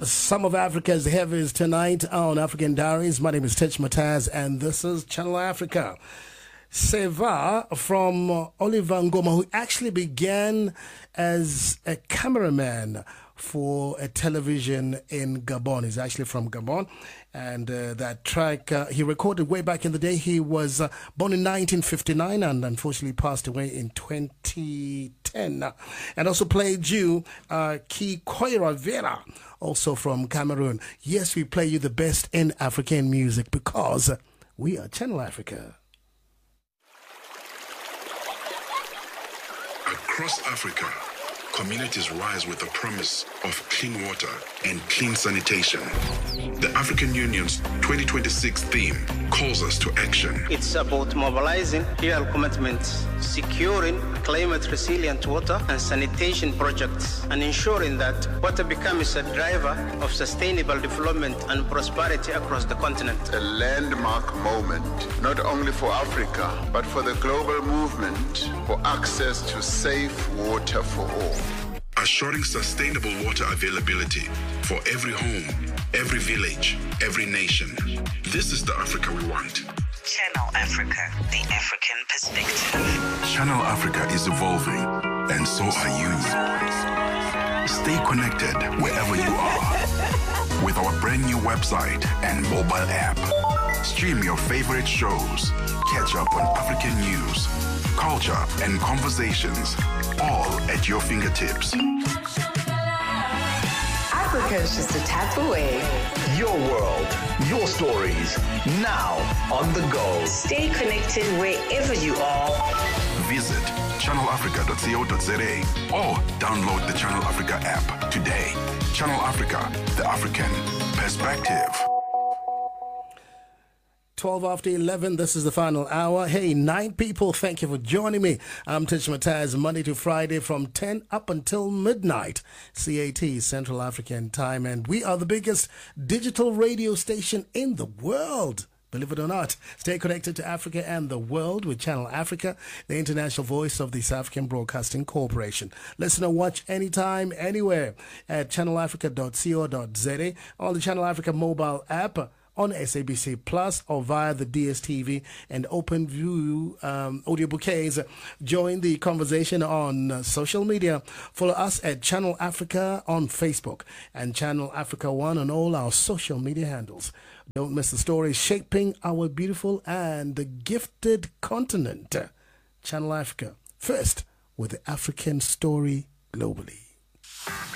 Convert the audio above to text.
Some of Africa's heavies tonight on African Diaries. My name is Tech Mataz, and this is Channel Africa. Seva from Oliver Ngoma, who actually began as a cameraman for a television in Gabon. He's actually from Gabon. And that track he recorded way back in the day. He was born in 1959 and unfortunately passed away in 2010. And also played you Ki Koira Vera, also from Cameroon. Yes, we play you the best in African music because we are Channel Africa. Across Africa, communities rise with the promise of clean water and clean sanitation. The African Union's 2026 theme calls us to action. It's about mobilizing real commitments, securing climate-resilient water and sanitation projects, and ensuring that water becomes a driver of sustainable development and prosperity across the continent. A landmark moment, not only for Africa, but for the global movement for access to safe water for all. Assuring sustainable water availability for every home, every village, every nation. This is the Africa we want. Channel Africa, the African perspective. Channel Africa is evolving, and so are you. Stay connected wherever you are with our brand new website and mobile app. Stream your favorite shows, catch up on African news, culture, and conversations, all at your fingertips. Africa is just a tap away. Your world, your stories, now on the go. Stay connected wherever you are. Visit channelafrica.co.za or download the Channel Africa app today. Channel Africa, the African perspective. 12 after 11, this is the final hour. Hey, 9 people, thank you for joining me. I'm Tish Mataz, Monday to Friday from 10 up until midnight, CAT, Central African Time. And we are the biggest digital radio station in the world. Believe it or not, stay connected to Africa and the world with Channel Africa, the international voice of the South African Broadcasting Corporation. Listen or watch anytime, anywhere at channelafrica.co.za or the Channel Africa mobile app, on SABC Plus or via the DSTV and OpenView audio bouquets. Join the conversation on social media. Follow us at Channel Africa on Facebook and Channel Africa One on all our social media handles. Don't miss the stories shaping our beautiful and gifted continent. Channel Africa, first with the African story globally.